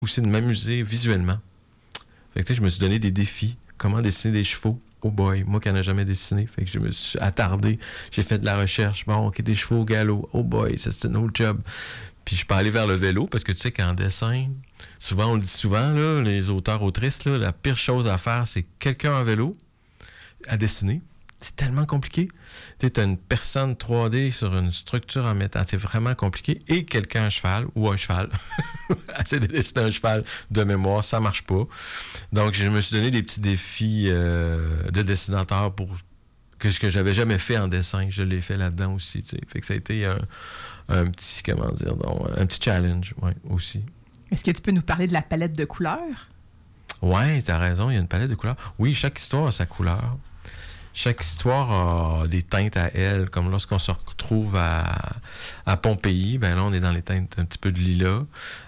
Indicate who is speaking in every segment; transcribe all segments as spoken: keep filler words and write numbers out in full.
Speaker 1: aussi de m'amuser visuellement. Fait que, tu sais, je me suis donné des défis. Comment dessiner des chevaux? Oh boy, moi qui n'en ai jamais dessiné. Fait que je me suis attardé. J'ai fait de la recherche. Bon, OK, des chevaux au galop. Oh boy, ça, c'est un autre job. Puis je peux aller vers le vélo parce que tu sais qu'en dessin, souvent, on le dit souvent, là, les auteurs, autrices, là, la pire chose à faire, c'est quelqu'un en vélo à dessiner. C'est tellement compliqué. Tu sais, as une personne trois D sur une structure en métal. C'est vraiment compliqué. Et quelqu'un à cheval ou un cheval. Essayer de dessiner un cheval de mémoire, ça marche pas. Donc, je me suis donné des petits défis euh, de dessinateur pour que, que j'avais jamais fait en dessin. Je l'ai fait là-dedans aussi. Tu sais. Fait que ça a été un, un petit, comment dire, donc, un petit challenge, ouais, aussi.
Speaker 2: Est-ce que tu peux nous parler de la palette de couleurs?
Speaker 1: Oui, tu as raison. Il y a une palette de couleurs. Oui, chaque histoire a sa couleur. Chaque histoire a des teintes à elle, comme lorsqu'on se retrouve à, à Pompéi, ben là, on est dans les teintes un petit peu de lilas.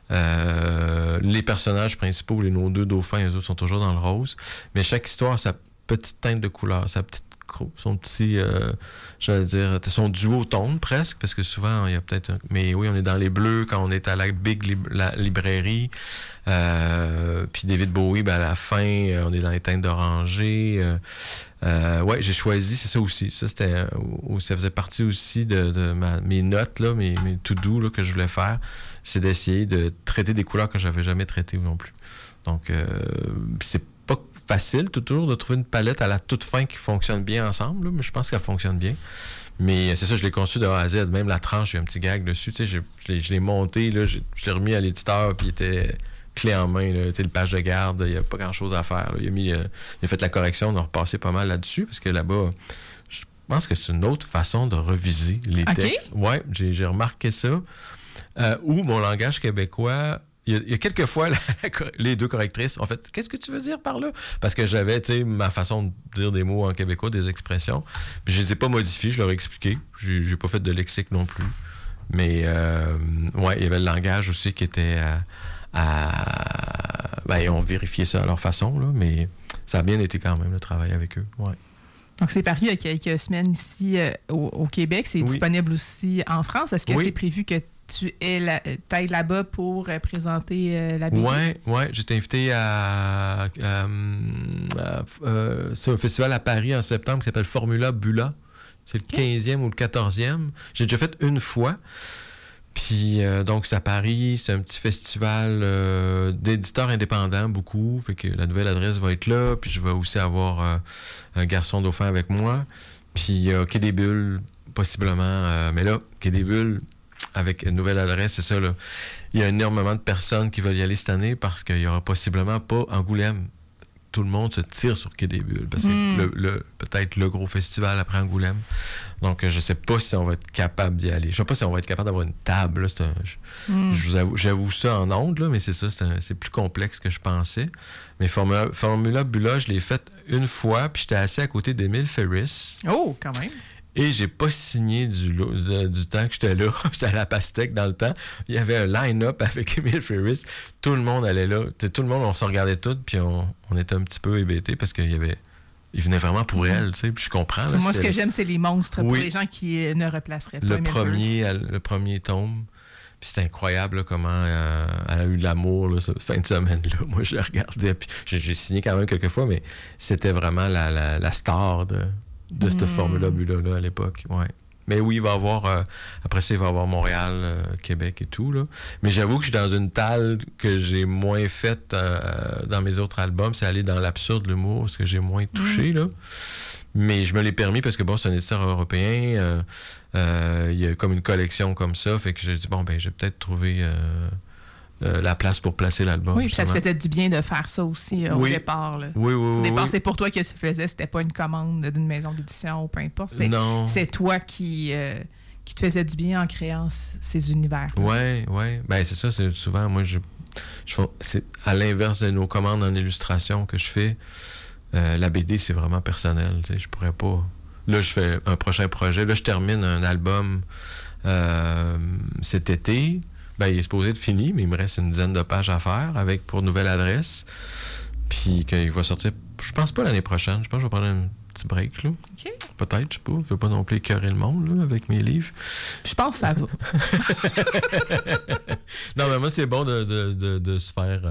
Speaker 1: Euh, les personnages principaux, les nos deux dauphins, les autres sont toujours dans le rose. Mais chaque histoire a sa petite teinte de couleur, sa petite son petit, euh, j'allais dire, son duotone presque, parce que souvent, il y a peut-être... Un, mais oui, on est dans les bleus quand on est à la Big lib- la librairie. Euh, puis David Bowie, ben à la fin, on est dans les teintes d'oranger. Euh, euh, ouais, j'ai choisi, c'est ça aussi. Ça, c'était, ça faisait partie aussi de, de ma, mes notes, là, mes, mes to-do là, que je voulais faire. C'est d'essayer de traiter des couleurs que j'avais jamais traitées non plus. Donc, euh, c'est pas facile toujours de trouver une palette à la toute fin qui fonctionne bien ensemble, là, mais je pense qu'elle fonctionne bien. Mais c'est ça, je l'ai conçu de A à Z. Même la tranche, il y a un petit gag dessus. Tu sais, je, je, l'ai, je l'ai monté, là, je, je l'ai remis à l'éditeur, puis il était clé en main. Là, tu sais, le page de garde, il n'y a pas grand-chose à faire. Là. Il, a mis, euh, il a fait la correction, on a repassé pas mal là-dessus, parce que là-bas, je pense que c'est une autre façon de reviser les
Speaker 2: okay.
Speaker 1: textes. Oui, j'ai, j'ai remarqué ça. Euh, ou mon langage québécois... Il y, a, il y a quelques fois, la, la, les deux correctrices ont fait « Qu'est-ce que tu veux dire par là? » Parce que j'avais, tu sais, ma façon de dire des mots en québécois, des expressions. Puis je les ai pas modifiées, je leur ai expliqué. J'ai, j'ai pas fait de lexique non plus. Mais, euh, ouais, il y avait le langage aussi qui était à... à ben, on vérifiait ça à leur façon, là, mais ça a bien été quand même, le travail avec eux, ouais.
Speaker 2: Donc, c'est paru il y a quelques semaines ici euh, au, au Québec. C'est oui. disponible aussi en France. Est-ce que oui. c'est prévu que tu es là, t'ailles là-bas pour euh, présenter euh, la B D?
Speaker 1: Oui, ouais. J'étais invité à, à, à, à euh, c'est un festival à Paris en septembre qui s'appelle Formula Bula. C'est le okay. quinzième ou le quatorzième. J'ai déjà fait une fois. Puis, euh, donc, c'est à Paris. C'est un petit festival euh, d'éditeurs indépendants, beaucoup. Fait que la nouvelle adresse va être là. Puis, je vais aussi avoir euh, un garçon dauphin avec moi. Puis, euh, Quai des Bulles, possiblement. Euh, mais là, Quai des Bulles, avec une nouvelle adresse, c'est ça, là. Il y a énormément de personnes qui veulent y aller cette année parce qu'il y aura possiblement pas Angoulême. Tout le monde se tire sur Quai des Bulles parce que mm. le, le, peut-être le gros festival après Angoulême. Donc, je sais pas si on va être capable d'y aller. Je sais pas si on va être capable d'avoir une table. Là. C'est un, je, mm. je vous avoue, j'avoue ça en ondes, là, mais c'est ça, c'est, un, c'est plus complexe que je pensais. Mais Formula, Formula Bula, je l'ai faite une fois, puis j'étais assis à côté d'Émile Ferris.
Speaker 2: Oh, quand même!
Speaker 1: Et j'ai pas signé du, du, du temps que j'étais là. J'étais à la pastèque dans le temps. Il y avait un line-up avec Émile Ferris. Tout le monde allait là. T'sais, tout le monde, on se regardait tous, puis on, on était un petit peu hébétés parce qu'il y avait... Il venait vraiment pour elle, tu sais, puis je comprends. Là,
Speaker 2: moi, ce que j'aime, c'est les monstres, oui. pour les gens qui euh, ne replaceraient pas.
Speaker 1: Le premier, elle, le premier tome. Puis c'était incroyable là, comment euh, elle a eu de l'amour là, cette fin de semaine-là. Moi, je la regardais, puis j'ai, j'ai signé quand même quelques fois, mais c'était vraiment la, la, la star de... de cette mmh. Formula Bula-là à l'époque, ouais. Mais oui, il va y avoir... Euh, après ça, il va y avoir Montréal, euh, Québec et tout, là. Mais j'avoue que je suis dans une talle que j'ai moins faite euh, dans mes autres albums. C'est aller dans l'absurde, l'humour, ce que j'ai moins touché, mmh. là. Mais je me l'ai permis parce que, bon, c'est un éditeur européen. Euh, euh, il y a comme une collection comme ça. Fait que j'ai dit, bon, ben, j'ai peut-être trouvé... Euh, Euh, la place pour placer l'album.
Speaker 2: Oui, puis ça te faisait du bien de faire ça aussi euh, oui. au départ. Là.
Speaker 1: Oui, oui, oui. Au
Speaker 2: départ,
Speaker 1: oui.
Speaker 2: c'est pour toi que tu faisais, c'était pas une commande d'une maison d'édition ou peu importe. C'était,
Speaker 1: non.
Speaker 2: C'est toi qui, euh, qui te faisais du bien en créant c- ces univers.
Speaker 1: Oui, oui. Ben c'est ça, c'est souvent, moi, je, je c'est à l'inverse de nos commandes en illustration que je fais. Euh, la B D, c'est vraiment personnel. Tu sais, je pourrais pas... Là, je fais un prochain projet. Là, je termine un album euh, cet été. Ben, il est supposé être fini, mais il me reste une dizaine de pages à faire avec pour nouvelle adresse. Puis qu'il va sortir, je pense pas l'année prochaine. Je pense que je vais prendre une petit break, là.
Speaker 2: OK.
Speaker 1: Peut-être, je sais pas. Je ne veux pas non plus écœurer le monde, là, avec mes livres.
Speaker 2: Je pense que ça va.
Speaker 1: Non, mais moi, c'est bon de, de, de, de se faire...